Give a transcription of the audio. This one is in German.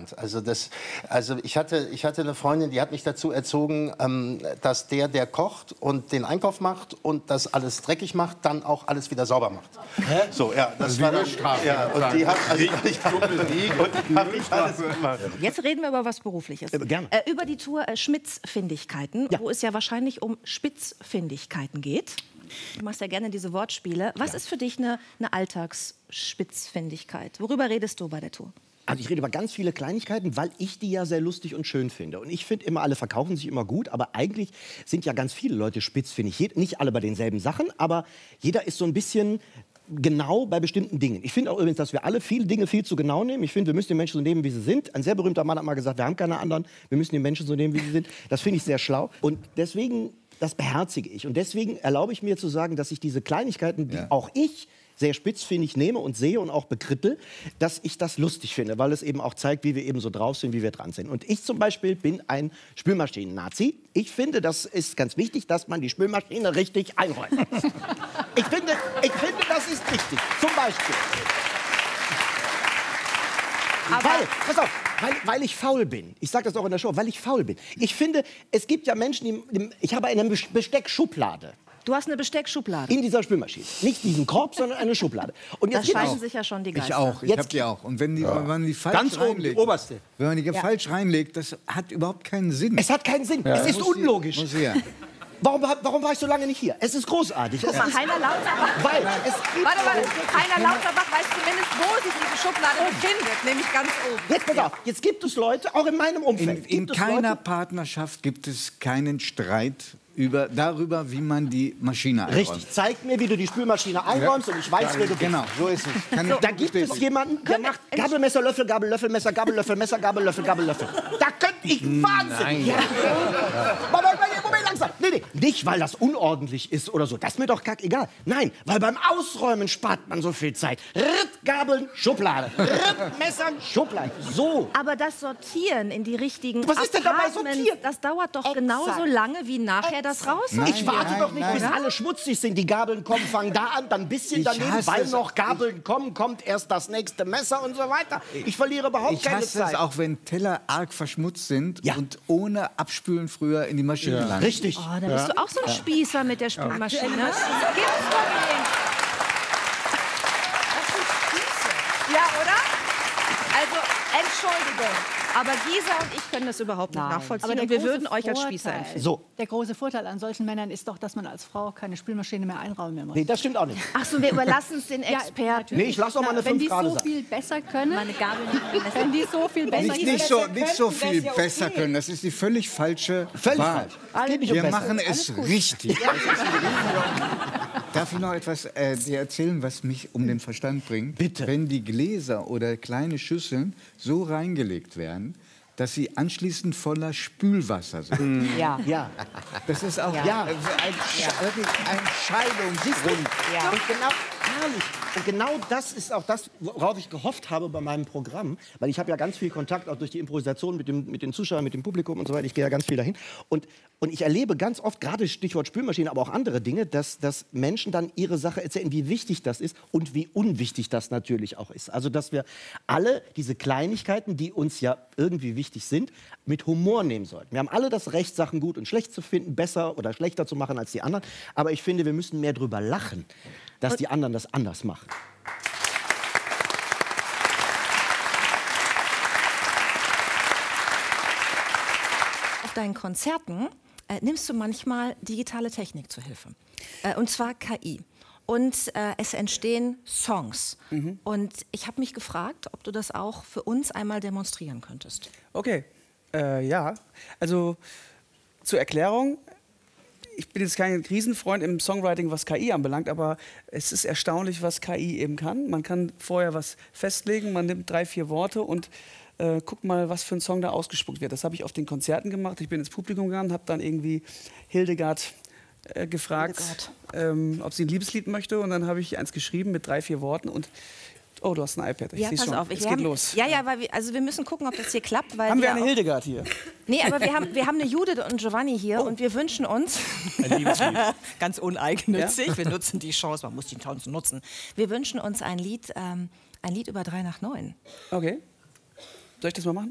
gelernt. Also ich hatte eine Freundin, die hat mich dazu erzogen, dass der kocht und den Einkauf macht und das alles dreckig macht, dann auch alles wieder sauber macht. Hä? So, ja, das war dann, ja, und die hat alles gemacht. Jetzt reden wir über was Berufliches. Gerne. Über die Tour Schmitz-Findigkeiten, wo es ja wahrscheinlich um Spitzfindigkeiten geht. Du machst ja gerne diese Wortspiele. Was ist für dich eine Alltagsspitzfindigkeit? Worüber redest du bei der Tour? Also ich rede über ganz viele Kleinigkeiten, weil ich die ja sehr lustig und schön finde. Und ich finde immer, alle verkaufen sich immer gut, aber eigentlich sind ja ganz viele Leute spitzfindig. Nicht alle bei denselben Sachen, aber jeder ist so ein bisschen genau bei bestimmten Dingen. Ich finde auch übrigens, dass wir alle viele Dinge viel zu genau nehmen. Ich finde, wir müssen die Menschen so nehmen, wie sie sind. Ein sehr berühmter Mann hat mal gesagt, wir haben keine anderen, wir müssen die Menschen so nehmen, wie sie sind. Das finde ich sehr schlau. Und deswegen, das beherzige ich. Und deswegen erlaube ich mir zu sagen, dass ich diese Kleinigkeiten, die auch ich sehr spitzfindig nehme und sehe und auch bekrittel, dass ich das lustig finde, weil es eben auch zeigt, wie wir eben so drauf sind, wie wir dran sind. Und ich zum Beispiel bin ein Spülmaschinen-Nazi. Ich finde, das ist ganz wichtig, dass man die Spülmaschine richtig einräumt. ich finde, das ist wichtig. Zum Beispiel. Weil ich faul bin. Ich sage das auch in der Show, weil ich faul bin. Ich finde, es gibt ja Menschen, ich habe eine Besteckschublade. Du hast eine Besteckschublade? In dieser Spülmaschine. Nicht diesen Korb, sondern eine Schublade. Und jetzt da scheiden sich ja schon die Geister. Ich auch, ich habe die auch. Und wenn man die falsch ganz oben, die oberste. Wenn man die falsch reinlegt, das hat überhaupt keinen Sinn. Es hat keinen Sinn. Es ist unlogisch. Warum war ich so lange nicht hier? Es ist großartig. Guck mal, Heiner Lauterbach. Weil es gibt Heiner Lauterbach weiß zumindest, wo sich diese Schublade befindet, nämlich ganz oben. Jetzt pass auf, jetzt gibt es Leute, auch in meinem Umfeld. In keiner Partnerschaft gibt es keinen Streit darüber, wie man die Maschine einräumt. Richtig, zeig mir, wie du die Spülmaschine einräumst und ich weiß, wer du bist. Genau, so ist es. Da gibt es jemanden, der macht Gabel, Messer, Löffel, Gabel, Löffel, Messer, Gabel, Löffel, Messer, Gabel, Löffel, Gabel, Löffel. Da könnte ich wahnsinnig. Moment, langsam. Nee, nicht, weil das unordentlich ist oder so. Das ist mir doch kackegal. Nein, weil beim Ausräumen spart man so viel Zeit. Ritt, Gabeln, Schublade. Ritt, Messern, Schublade. So. Aber das Sortieren in die richtigen Was ist denn dabei sortiert? Das dauert doch genauso lange wie nachher das raus. Ich warte doch nicht, bis alle schmutzig sind. Die Gabeln kommen, fangen da an, dann ein bisschen daneben, weil noch Gabeln kommen, kommt erst das nächste Messer und so weiter. Ich verliere überhaupt keine Zeit. Ich hasse es auch, wenn Teller arg verschmutzt sind und ohne Abspülen früher in die Maschine landen. Richtig. Oh, da bist du auch so ein Spießer mit der Spülmaschine. Das gibt's doch nicht. Ja, oder? Also, Entschuldigung. Aber Gisa und ich können das überhaupt nicht nachvollziehen. Und wir würden euch als Spießer empfehlen. So. Der große Vorteil an solchen Männern ist doch, dass man als Frau keine Spülmaschine mehr einräumen muss. Nee, das stimmt auch nicht. Ach so, wir überlassen es den Experten. Nee, ich lasse auch mal eine 5 Grad sein. Wenn die so viel besser können, meine Gabel wenn die so viel besser nicht so viel besser können. Das ist die völlig falsche Wahl. Wir machen es richtig. Darf ich noch etwas dir erzählen, was mich um den Verstand bringt? Bitte. Wenn die Gläser oder kleine Schüsseln so reingelegt werden, dass sie anschließend voller Spülwasser sind. Ja. Das ist auch wirklich ein Scheidungsgrund. Ja. Und genau, herrlich. Und genau das ist auch das, worauf ich gehofft habe bei meinem Programm. Weil ich habe ja ganz viel Kontakt auch durch die Improvisation mit den Zuschauern, mit dem Publikum und so weiter. Ich gehe ja ganz viel dahin. Und ich erlebe ganz oft, gerade Stichwort Spülmaschine, aber auch andere Dinge, dass Menschen dann ihre Sache erzählen, wie wichtig das ist und wie unwichtig das natürlich auch ist. Also, dass wir alle diese Kleinigkeiten, die uns ja irgendwie wichtig sind, mit Humor nehmen sollten. Wir haben alle das Recht, Sachen gut und schlecht zu finden, besser oder schlechter zu machen als die anderen. Aber ich finde, wir müssen mehr drüber lachen, dass die anderen das anders machen. Auf deinen Konzerten nimmst du manchmal digitale Technik zur Hilfe. Und zwar KI. Und es entstehen Songs. Und ich habe mich gefragt, ob du das auch für uns einmal demonstrieren könntest. Okay, ja. Also zur Erklärung. Ich bin jetzt kein Riesenfreund im Songwriting, was KI anbelangt, aber es ist erstaunlich, was KI eben kann. Man kann vorher was festlegen, man nimmt 3, 4 Worte und guckt mal, was für ein Song da ausgespuckt wird. Das habe ich auf den Konzerten gemacht. Ich bin ins Publikum gegangen, habe dann irgendwie Hildegard gefragt, ob sie ein Liebeslied möchte. Und dann habe ich eins geschrieben mit 3, 4 Worten. Und oh, du hast ein iPad. Ich sehe schon. Auf, es geht los. Ja, weil wir müssen gucken, ob das hier klappt. Weil haben wir eine Hildegard hier? Nee, aber wir haben eine Judith und Giovanni hier und wir wünschen uns, ein Liebeslied. ganz uneigennützig, wir nutzen die Chance, man muss die Chance nutzen. Wir wünschen uns ein Lied über 3 nach 9. Okay. Soll ich das mal machen?